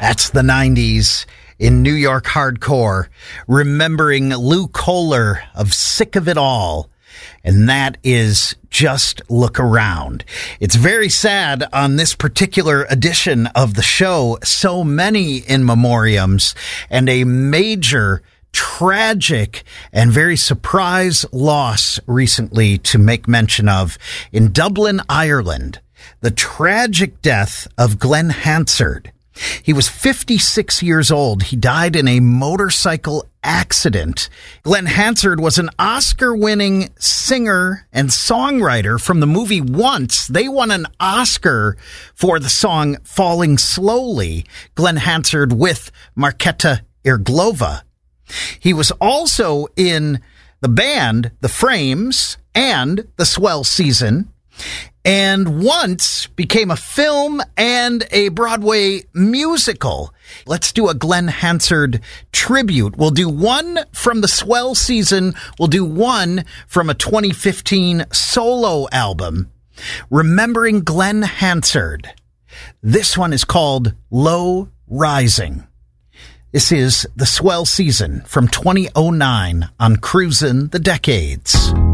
That's the 90s in New York hardcore, remembering Lou Kohler of Sick of It All. And that is Just Look Around. It's very sad on this particular edition of the show, so many in memoriams and a major tragic and very surprise loss recently to make mention of in Dublin, Ireland. The tragic death of Glen Hansard. He was 56 years old. He died in a motorcycle accident. Glen Hansard was an Oscar-winning singer and songwriter from the movie Once. They won an Oscar for the song Falling Slowly, Glen Hansard with Marketa Irglova. He was also in the band The Frames and The Swell Season, and Once became a film and a Broadway musical. Let's do a Glen Hansard tribute. We'll do one from the Swell Season. We'll do one from a 2015 solo album, remembering Glen Hansard. This one is called Low Rising. This is the Swell Season from 2009 on Cruisin' the Decades.